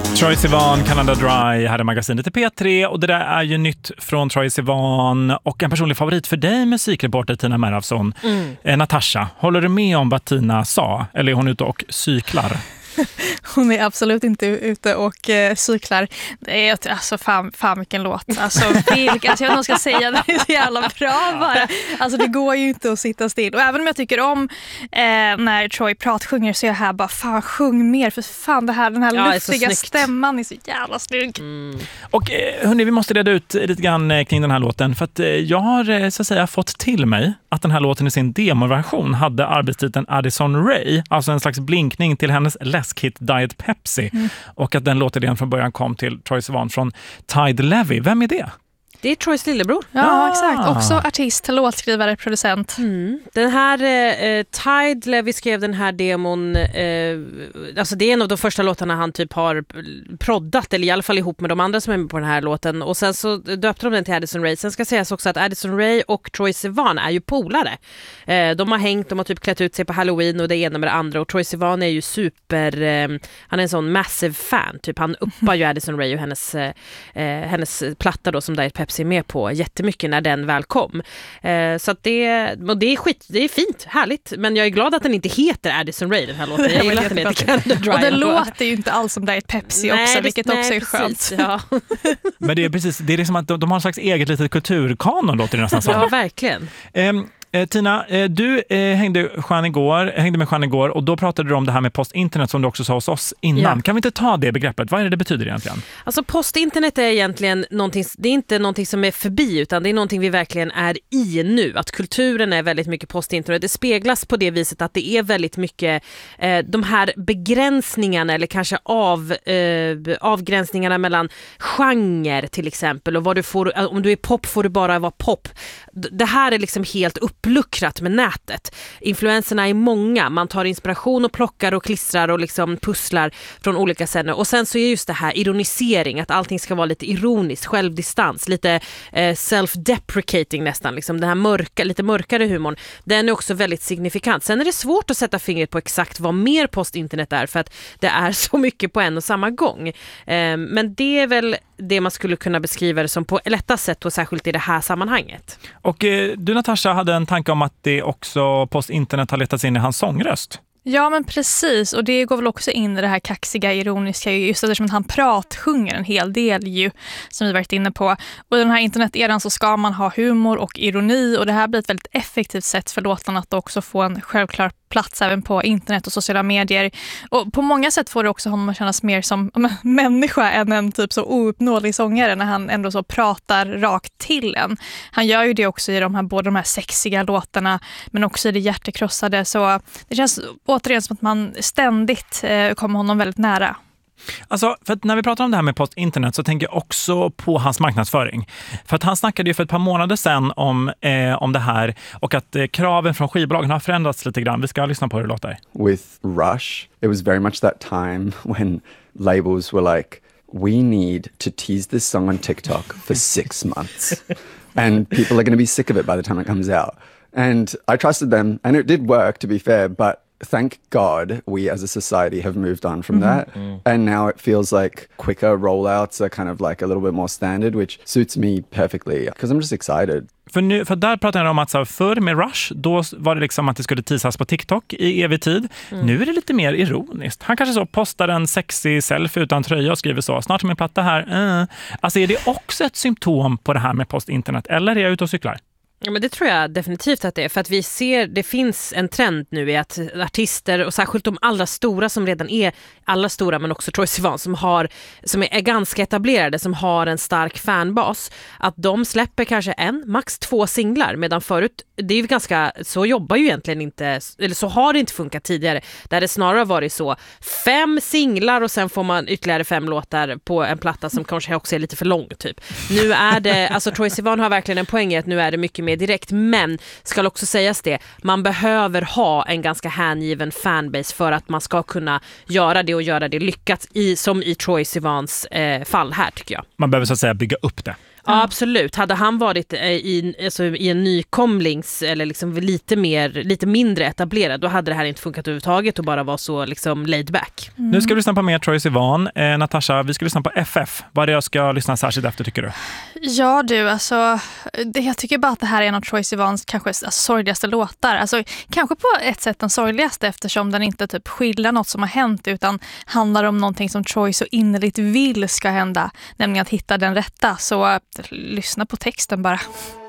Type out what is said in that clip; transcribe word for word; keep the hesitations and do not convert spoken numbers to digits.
Troye Sivan, Canada Dry, här är magasinet i P tre och det där är ju nytt från Troye Sivan och en personlig favorit för dig, musikreporter Tina Merafsson. Mm. Eh, Natasha, håller du med om vad Tina sa eller är hon ute och cyklar? Hon är absolut inte ute och eh, cyklar. Det är alltså fan, fan vilken låt. Alltså, vilk, alltså jag ska säga det är så jävla bra bara. Alltså det går ju inte att sitta still. Och även om jag tycker om eh, när Troye pratsjunger så är jag här bara fan sjung mer för fan det här den här ja, luftiga stämman är så jävla snygg. Mm. Och eh, hörni, vi måste reda ut lite grann kring den här låten för att eh, jag har eh, så att säga fått till mig att den här låten i sin demoversion hade arbetstiteln Addison Rae, alltså en slags blinkning till hennes läskhit Diet Pepsi mm. och att den låtidén från början kom till Troye Sivan från Tide Levy. Vem är det? Det är Troyes lillebror. Ja, ah. exakt. Också artist, låtskrivare, producent. Mm. Den här eh, Tide Levy skrev den här demon eh, alltså det är en av de första låtarna han typ har proddat, eller i alla fall ihop med de andra som är med på den här låten. Och sen så döpte de den till Addison Rae. Sen ska sägas också att Addison Rae och Troye Sivan är ju polare. Eh, de har hängt, de har typ klätt ut sig på Halloween och det ena med det andra. Och Troye Sivan är ju super, eh, han är en sån massive fan. Typ han uppar ju Addison Rae och hennes, eh, hennes platta då som Diet Pepsi är med på jättemycket när den väl kom. Eh, så att det, och det är skit, det är fint, härligt. Men jag är glad att den inte heter Addison Rae, den här låten. Jag gillar att den heter Canada Dry. Och den låter ju inte alls som Diet Pepsi nej, också, vilket nej, också är precis, skönt. Ja. Men det är precis, det är liksom att de, de har en slags eget litet kulturkanon, låter det nästan som. Ja, verkligen. Um, Eh, Tina, eh, du eh, hängde, Jean igår, hängde med Jean igår och då pratade du om det här med postinternet som du också sa hos oss innan. Ja. Kan vi inte ta det begreppet? Vad är det det betyder egentligen? Alltså postinternet är egentligen någonting, det är inte någonting som är förbi utan det är någonting vi verkligen är i nu. Att kulturen är väldigt mycket postinternet. Det speglas på det viset att det är väldigt mycket eh, de här begränsningarna eller kanske av, eh, avgränsningarna mellan genre till exempel och vad du får, om du är pop får du bara vara pop. Det här är liksom helt uppluckrat med nätet. Influenserna är många. Man tar inspiration och plockar och klistrar och liksom pusslar från olika scener. Och sen så är just det här ironisering, att allting ska vara lite ironiskt, självdistans, lite eh, self-deprecating nästan. Liksom den här mörka, lite mörkare humorn. Den är också väldigt signifikant. Sen är det svårt att sätta fingret på exakt vad mer postinternet är för att det är så mycket på en och samma gång. Eh, men det är väl det man skulle kunna beskriva det som på lätta sätt och särskilt i det här sammanhanget. Och eh, du Natasha hade en tanke om att det också postinternet har letats in i hans sångröst. Ja men precis, och det går väl också in i det här kaxiga, ironiska just eftersom att han pratsjunger en hel del ju, som vi varit inne på. Och i den här interneteran så ska man ha humor och ironi och det här blir ett väldigt effektivt sätt för låtarna att också få en självklar plats även på internet och sociala medier. Och på många sätt får det också honom att kännas mer som en människa än en typ så ouppnåelig sångare när han ändå så pratar rakt till en. Han gör ju det också i de här, både de här sexiga låtarna men också i det hjärtekrossade. Så det känns återigen som att man ständigt eh, kommer honom väldigt nära. Alltså, för att när vi pratar om det här med postinternet så tänker jag också på hans marknadsföring. För att han snackade ju för ett par månader sedan om, eh, om det här och att eh, kraven från skivbolagen har förändrats lite grann. Vi ska lyssna på hur det låter. With Rush, it was very much that time when labels were like, we need to tease this song on TikTok for six months. And people are going to be sick of it by the time it comes out. And I trusted them, and it did work, to be fair, but thank God we as a society have moved on from mm-hmm. that. Mm. And now it feels like quicker rollouts are kind of like a little bit more standard, which suits me perfectly because I'm just excited. För, nu, för där pratar jag om att så förr med Rush, då var det liksom att det skulle teasas på TikTok i evig tid. Mm. Nu är det lite mer ironiskt. Han kanske så postar en sexy selfie utan tröja och skriver så, snart som en platta här. Uh. Alltså är det också ett symptom på det här med postinternet? Eller är jag ute och cyklar? Ja, men det tror jag definitivt att det är. För att vi ser, det finns en trend nu i att artister, och särskilt de allra stora som redan är alla stora, men också Troye Sivan som, har, som är ganska etablerade, som har en stark fanbas, att de släpper kanske en, max två singlar. Medan förut, det är ju ganska, så jobbar ju egentligen inte, eller så har det inte funkat tidigare. Där det snarare varit så, fem singlar och sen får man ytterligare fem låtar på en platta som kanske också är lite för lång typ. Nu är det, alltså Troye Sivan har verkligen en poäng i att nu är det mycket mer direkt, men ska också sägas det, man behöver ha en ganska hängiven fanbase för att man ska kunna göra det och göra det lyckat i, som i Troye Sivans eh, fall här tycker jag. Man behöver så att säga bygga upp det. Ja, absolut. Hade han varit i, alltså, i en nykomlings eller liksom lite, mer, lite mindre etablerad, då hade det här inte funkat överhuvudtaget och bara var så liksom laid back. Mm. Nu ska vi lyssna på mer Troye Sivan. Eh, Natasha, vi ska lyssna på F F. Vad är det jag ska lyssna särskilt efter, tycker du? Ja du, alltså det, jag tycker bara att det här är en av Troye Sivans kanske alltså, sorgligaste låtar. Alltså, kanske på ett sätt den sorgligaste, eftersom den inte typ skildrar något som har hänt utan handlar om någonting som Troye så innerligt vill ska hända, nämligen att hitta den rätta. Så lyssna på texten bara.